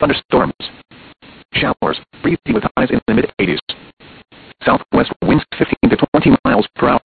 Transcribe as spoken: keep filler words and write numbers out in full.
thunderstorms. Showers, breezy with highs in the mid eighties. Southwest winds fifteen to twenty miles per hour.